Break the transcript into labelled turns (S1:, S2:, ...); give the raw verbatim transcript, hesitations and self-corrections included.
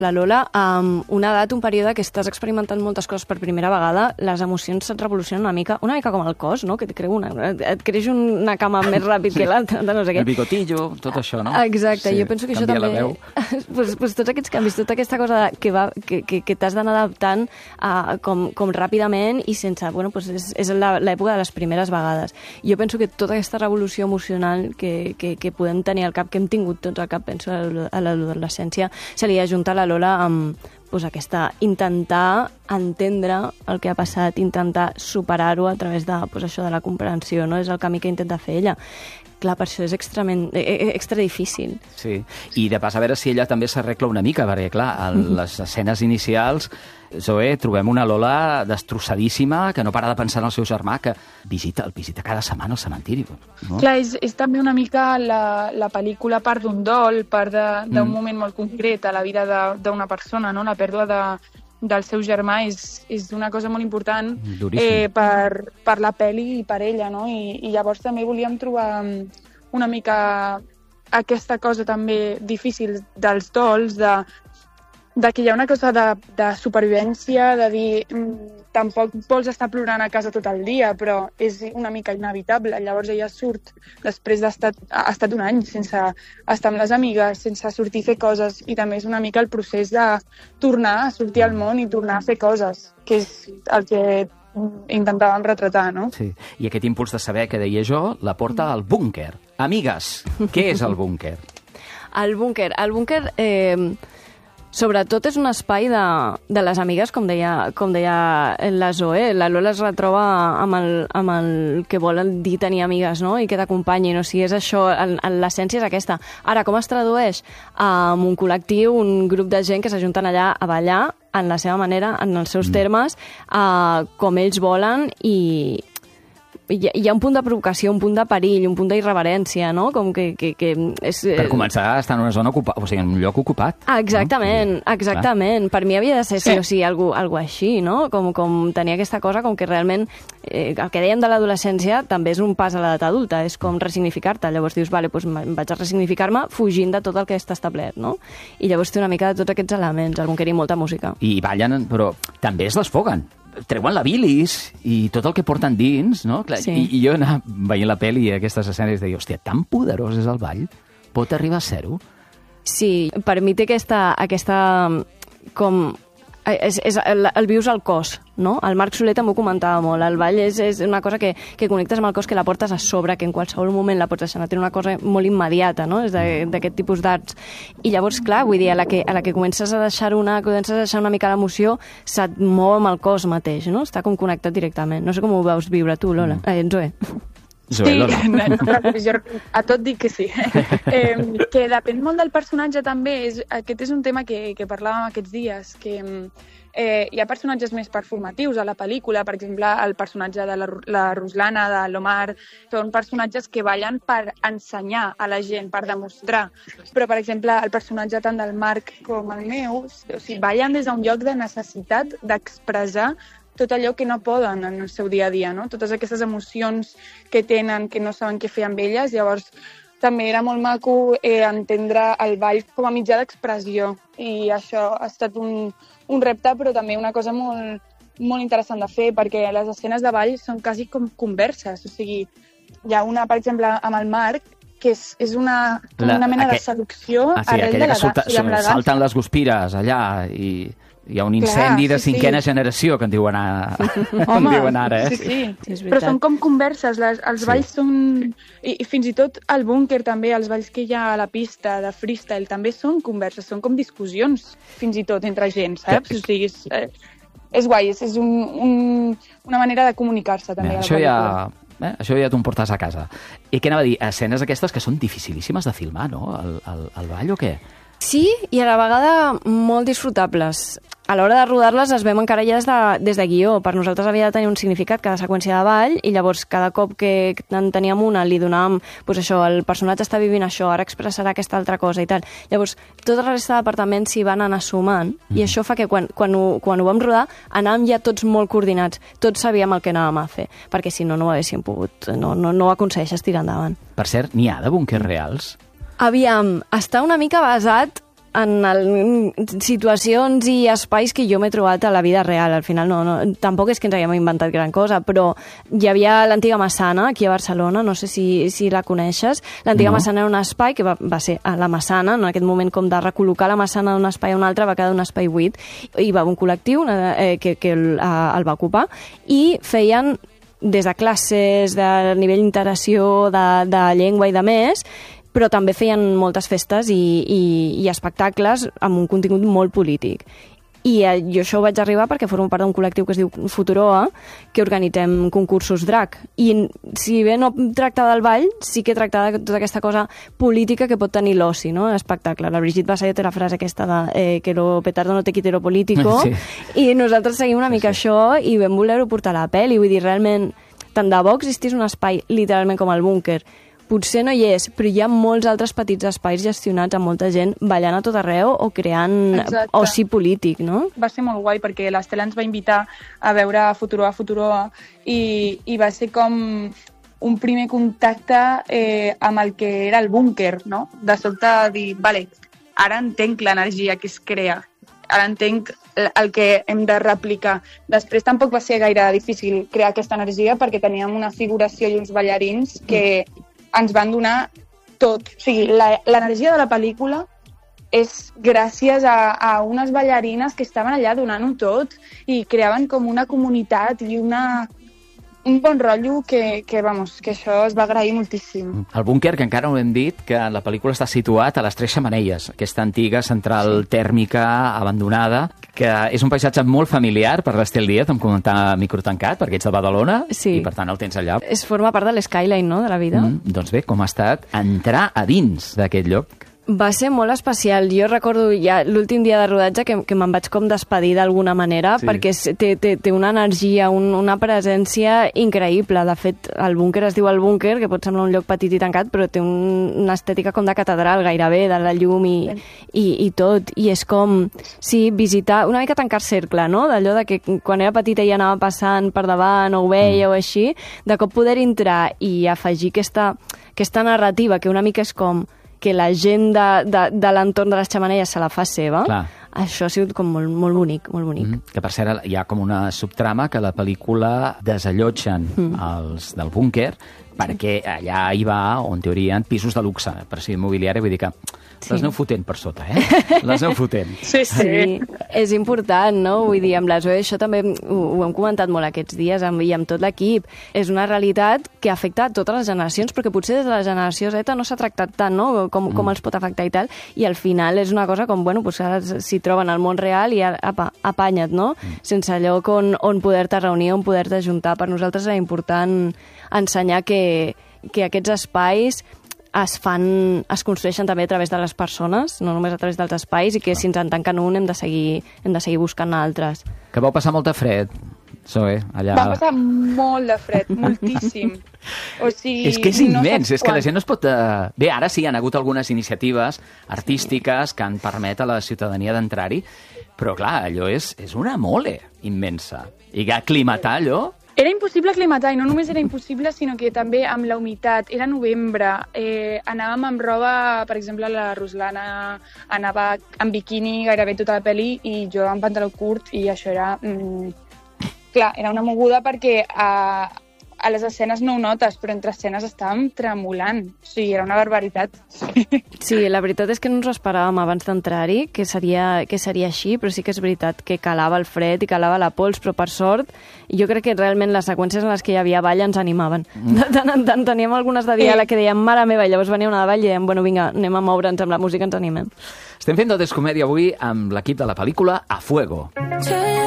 S1: La Lola, amb una edat, un període que estàs experimentant moltes coses per primera vegada, les emocions se't revolucionen una mica, una mica com el cos, no? Que et, creu una, et creix una cama més ràpid que l'altra, no sé què.
S2: El bigotillo, tot això, no?
S1: Exacte, sí, jo penso que això també...
S2: la veu.
S1: pues, pues tots aquests canvis, tota aquesta cosa que, va, que, que, que t'has d'anar adaptant a, com, com ràpidament i sense... Bueno, pues és, és l'època de les primeres vegades. Jo penso que tota aquesta revolució emocional que, que, que podem tenir al cap, que hem tingut tots al cap, penso, a l'adolescència, se li ajunta la Lola amb pues, aquesta intentar entendre el que ha passat, intentar superar-ho a través de, pues, això de la comprensió, no? És el camí que intenta fer ella. Clar, per això és extrament, extra difícil.
S2: Sí, i de pas a veure si ella també s'arregla una mica, perquè, clar, a les escenes inicials, Zoe, trobem una Lola destrossadíssima, que no para de pensar en el seu germà, que visita, el visita cada setmana al cementiri. No?
S3: Clar, és, és també una mica la, la pel·lícula part d'un dol, part d'un
S2: Mm.
S3: moment molt concret a la vida d'una persona, no? La pèrdua de, del seu germà és, és una cosa molt important eh, per, per la pel·li i per ella, no? I, i llavors també volíem trobar una mica aquesta cosa també difícil dels dols, de, de que hi ha una cosa de, de supervivència, de dir mm, tampoc vols estar plorant a casa tot el dia, però és una mica inevitable. Llavors ella surt després d'estar ha estat un any sense estar amb les amigues, sense sortir a fer coses, i també és una mica el procés de tornar a sortir al món i tornar a fer coses, que és el que intentàvem retratar, no?
S2: Sí, i aquest impuls de saber, que deia jo, la porta al búnquer. Amigues, què és el búnquer?
S1: El búnquer, el búnquer... Eh... Sobretot és un espai de, de les amigues, com deia, com deia la Zoe. La Lola es retroba amb el, amb el que volen dir tenir amigues, no? I que t'acompanyin. O sigui, és això, l'essència és aquesta. Ara, com es tradueix? Amb un col·lectiu, un grup de gent que s'ajunten allà a ballar en la seva manera, en els seus termes, eh, com ells volen, i... Hi ha, hi ha un punt de provocació, un punt de perill, un punt d'irreverència, no? Com que, que, que és...
S2: Per començar, està en una zona ocupada, o sigui, en un lloc ocupat.
S1: Ah, exactament, no? exactament. Clar. Per mi havia de ser sí o sí algo, algo així, no? Com, com tenir aquesta cosa, com que realment eh, el que dèiem de l'adolescència també és un pas a l'edat adulta, és com ressignificar-te. Llavors dius, vale, doncs vaig a ressignificar-me fugint de tot el que està establert, no? I llavors té una mica de tots aquests elements, algun que hi molta música.
S2: I ballen, però també es desfoguen. Treuen la bilis i tot el que porten dins, no? Clar, sí. I, I jo anava veient la pel·li i aquestes escenes deia, hòstia, tan poderós és el ball? Pot arribar a ser-ho?
S1: Sí, per mi té aquesta, aquesta com... És, és, el, el vius al cos, no? El Marc Soler també ho comentava molt. El ball és, és una cosa que, que connectes amb el cos, que la portes a sobre, que en qualsevol moment la pots deixar. Té una cosa molt immediata, no? És d'aquest tipus d'arts. I llavors, clar, vull dir, a la que, a la que comences a deixar una, comences a deixar una mica l'emoció, se't mou amb el cos mateix, no? Està com connectat directament. No sé com ho veus viure tu, Lola. Mm. Eh, Zoe.
S3: Sí, no, no, jo a tot dic que sí. Eh, que depèn molt del personatge també. És, aquest és un tema que, que parlàvem aquests dies, que eh, hi ha personatges més performatius a la pel·lícula. Per exemple, el personatge de la, la Ruslana, de l'Omar, són personatges que ballen per ensenyar a la gent, per demostrar. Però, per exemple, el personatge tant del Marc com el meu, o sigui, ballen des d'un lloc de necessitat d'expressar tot allò que no poden en el seu dia a dia, no? Totes aquestes emocions que tenen, que no saben què fer amb elles. Llavors, també era molt maco eh, entendre el ball com a mitjà d'expressió. I això ha estat un, un repte, però també una cosa molt, molt interessant de fer, perquè les escenes de ball són quasi com converses. O sigui, hi ha una, per exemple, amb el Marc, que és, és una, una la, mena aquell... de seducció ah, sí, arrel de l'edat.
S2: Sí, salten les guspires allà i... Hi ha un incendi Clar, sí, de cinquena sí. generació, que en diuen, a...
S3: Home,
S2: en diuen ara. Eh?
S3: Sí, sí. sí Però són com converses, les, els sí. balls són... I, I fins i tot al búnquer també, els balls que hi ha a la pista de freestyle, també són converses, són com discussions, fins i tot, entre gent, saps? Que... O sigui, és, eh, és guai, és, és un, un, una manera de comunicar-se també.
S2: Bé, això ja... Eh? Això ja t'ho portes a casa. I què anava a dir? Escenes aquestes que són dificilíssimes de filmar, no? El, el, el ball o què?
S1: Sí, i a la vegada molt disfrutables. A l'hora de rodar-les les vam encara ja des de, des de guió. Per nosaltres havia de tenir un significat cada seqüència de ball, i llavors cada cop que en teníem una li donàvem, doncs això, el personatge està vivint això, ara expressarà aquesta altra cosa i tal. Llavors, tota la resta d'apartaments s'hi van anar sumant, mm. i això fa que quan, quan, ho, quan ho vam rodar anàvem ja tots molt coordinats, tots sabíem el que anàvem a fer, perquè si no, no ho haguéssim pogut, no, no, no ho aconsegueixes tirar endavant.
S2: Per cert, n'hi ha de búnquers reals?
S1: Aviam, està una mica basat en el, situacions i espais que jo m'he trobat a la vida real. Al final no, no, tampoc és que ens haguem inventat gran cosa, però hi havia l'antiga Massana aquí a Barcelona, no sé si, si la coneixes. L'antiga no. Massana era un espai que va, va ser a la Massana, en aquest moment com de recol·locar la Massana d'un espai a un altre va quedar un espai buit. Hi va un col·lectiu eh, que, que el, el va ocupar i feien des de classes, de nivell d'integració, de, de llengua i de més, però també feien moltes festes i, i, i espectacles amb un contingut molt polític. I eh, jo això ho vaig arribar perquè formo part d'un col·lectiu que es diu Futuroa, que organitzem concursos drac. I si bé no tractava del ball, sí que tractava de tota aquesta cosa política que pot tenir l'oci, no?, l'espectacle. La Brigitte Basset té la frase aquesta de eh, que lo petardo no te quite lo político, sí. I nosaltres seguim una mica sí, sí. això i vam voler-ho portar a la pel·li. Vull dir, realment, tant de bo existís un espai literalment com el búnquer. Potser no hi és, però hi ha molts altres petits espais gestionats amb molta gent ballant a tot arreu o creant Exacte. Oci polític, no?
S3: Va ser molt guai perquè l'Estela ens va invitar a veure Futuroa, Futuroa i, i va ser com un primer contacte eh, amb el que era el búnquer, no? De sobte dir, vale, ara entenc l'energia que es crea, ara entenc el que hem de replicar. Després tampoc va ser gaire difícil crear aquesta energia perquè teníem una figuració i uns ballarins que ens van donar tot. O sigui, l'energia de la pel·lícula és gràcies a, a unes ballarines que estaven allà donant-ho tot i creaven com una comunitat i una, un bon rotllo que, que, vamos, que això es va agrair moltíssim.
S2: El búnquer, que encara no hem dit, que la pel·lícula està situat a les Tres Xemeneies, aquesta antiga central tèrmica abandonada, que és un paisatge molt familiar per l'Estel Díaz, em comentava microtancat, perquè ets de Badalona, sí. I per tant el tens allà.
S1: Es forma part de l'skyline, no?, de la vida.
S2: Mm, doncs bé, com ha estat entrar a dins d'aquest lloc?
S1: Va ser molt especial. Jo recordo ja l'últim dia de rodatge que, que me'n vaig com despedir d'alguna manera, sí. Perquè té, té, té una energia, un, una presència increïble. De fet, el búnquer es diu el búnquer, que pot semblar un lloc petit i tancat, però té un, una estètica com de catedral gairebé, de la llum i, sí. i, i tot. I és com, sí, visitar, una mica tancar cercle, no?, d'allò de que quan era petita ja anava passant per davant o ho veia mm. o així, de cop poder entrar i afegir aquesta, aquesta narrativa que una mica és com que la gent de, de, de l'entorn de les xemeneies se la fa seva. Clar. Això ha sigut com molt, molt bonic, molt bonic.
S2: Mm, que per cert hi ha com una subtrama que la pel·lícula desallotgen mm. els del búnquer perquè allà hi va, on teoria, pisos de luxe, pressió immobiliària, vull dir que sí. Les aneu fotent per sota, eh? Les aneu fotent.
S3: Sí, sí, sí.
S1: És important, no? Vull dir, amb la Zoe això també ho, ho hem comentat molt aquests dies amb, i amb tot l'equip. És una realitat que afecta a totes les generacions, perquè potser des de la generació Z no s'ha tractat tant, no?, com, com mm. els pot afectar i tal, i al final és una cosa com, bueno, pues ara s'hi troben al món real i apa, apanya't, no? Mm. Sense lloc on, on poder-te reunir, on poder-te juntar. Per nosaltres és important ensenyar que, que aquests espais es fan, es construeixen també a través de les persones, no només a través dels espais, i que si ens en tanquen un hem de seguir, hem de seguir buscant altres.
S2: Que vau passar molt de fred, Zoe, allà...
S3: Va passar molt de fred, moltíssim. O sigui,
S2: és que és immens, no és que la gent no es pot... Uh... Bé, ara sí, hi ha hagut algunes iniciatives artístiques que han permet a la ciutadania d'entrar-hi, però clar, allò és, és una mole immensa. I aclimatar allò...
S3: Era impossible aclimatar, i no només era impossible, sinó que també amb la humitat. Era novembre, eh, anàvem amb roba, per exemple, la Ruslana anava en biquini gairebé tota la pel·li i jo amb pantaló curt, i això era... Mm, clar, era una moguda perquè a, a les escenes no ho notes, però entre escenes estàvem tremolant. O sigui, era una barbaritat.
S1: Sí, la veritat és que no ens ho esperàvem abans d'entrar-hi, que seria, que seria així, però sí que és veritat que calava el fred i calava la pols, però per sort, jo crec que realment les seqüències en les que hi havia ball ens animaven. De tant en tant teníem algunes de diàleg que dèiem, mare meva, i llavors venia una de ball i dèiem, bueno, vinga, anem a moure'ns amb la música, ens animem.
S2: Estem fent de Descomèdia avui amb l'equip de la pel·lícula A Fuego. Sí.